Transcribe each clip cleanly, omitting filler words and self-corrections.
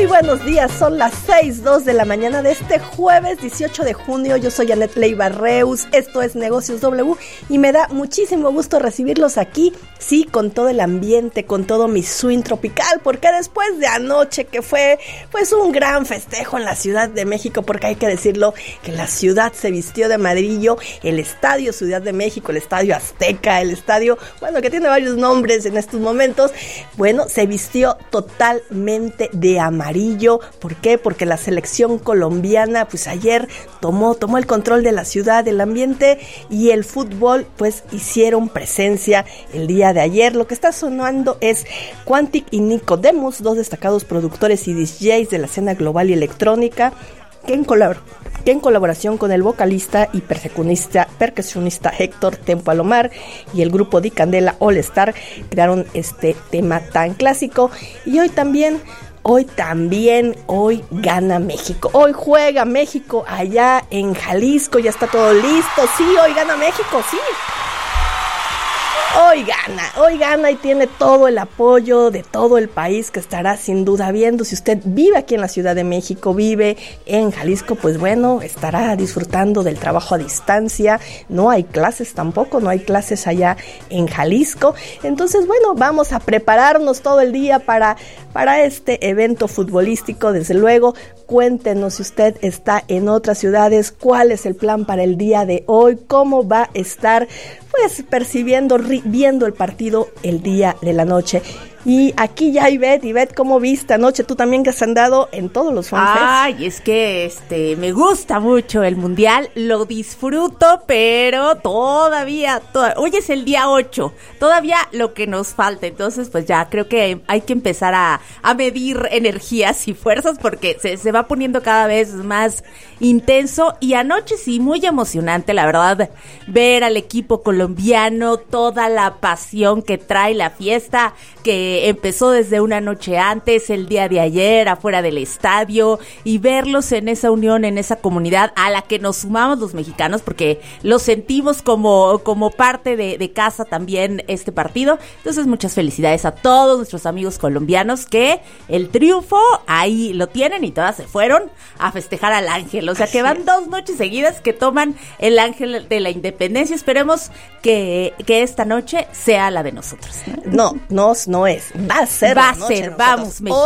buenos días, son las 6:02 de la mañana de este jueves 18 de junio. Yo soy Annette Leiva Reus, esto es Negocios W y me da muchísimo gusto recibirlos aquí, sí, con todo el ambiente, con todo mi swing tropical, porque después de anoche que fue pues un gran festejo en la Ciudad de México, porque hay que decirlo que la ciudad se vistió de amarillo, el Estadio Ciudad de México, el Estadio Azteca, el estadio, bueno, que tiene varios nombres en estos momentos, bueno, se vistió totalmente de amarillo. ¿Por qué? Porque la selección colombiana pues ayer tomó el control de la ciudad, del ambiente, y el fútbol pues hicieron presencia el día de ayer. Lo que está sonando es Quantic y Nicodemus, dos destacados productores y DJs de la escena global y electrónica, que en colaboración con el vocalista y percusionista Héctor Tempo Alomar y el grupo Di Candela All Star crearon este tema tan clásico. Y hoy gana México. Hoy juega México allá en Jalisco, ya está todo listo. Sí, hoy gana México, sí. Hoy gana y tiene todo el apoyo de todo el país, que estará sin duda viendo. Si usted vive aquí en la Ciudad de México, vive en Jalisco, pues bueno, estará disfrutando del trabajo a distancia. No hay clases tampoco, no hay clases allá en Jalisco. Entonces, bueno, vamos a prepararnos todo el día para este evento futbolístico. Desde luego, cuéntenos si usted está en otras ciudades, cuál es el plan para el día de hoy, cómo va a estar pues viendo el partido el día de la noche. Y aquí ya Ivette, ¿cómo viste anoche? Tú también, que has andado en todos los fanfests. Ay, es que me gusta mucho el Mundial, lo disfruto, pero todavía, hoy es el día 8, todavía lo que nos falta. Entonces, pues ya creo que hay que empezar a medir energías y fuerzas, porque se va poniendo cada vez más intenso. Y anoche sí, muy emocionante, la verdad, ver al equipo colombiano, toda la pasión que trae la fiesta, que empezó desde una noche antes, el día de ayer, afuera del estadio, y verlos en esa unión, en esa comunidad a la que nos sumamos los mexicanos, porque lo sentimos como parte de casa también este partido. Entonces, muchas felicidades a todos nuestros amigos colombianos, que el triunfo ahí lo tienen y todas se fueron a festejar al Ángel. O sea, que van 2 noches seguidas que toman el Ángel de la Independencia. Esperemos que esta noche sea la de nosotros. No es. Va a ser, vamos México,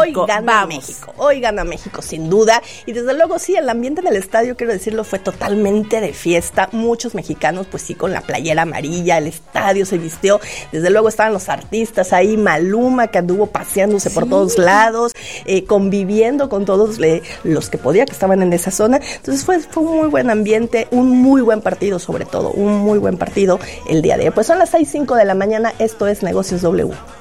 hoy gana México sin duda. Y desde luego sí, el ambiente del estadio, quiero decirlo, fue totalmente de fiesta. Muchos mexicanos pues sí, con la playera amarilla, el estadio se vistió, desde luego estaban los artistas ahí, Maluma, que anduvo paseándose por todos lados, conviviendo con todos los que podía, que estaban en esa zona. Entonces fue un muy buen ambiente, un muy buen partido, sobre todo un muy buen partido el día de hoy. Pues son las 6:05 de la mañana, esto es Negocios W.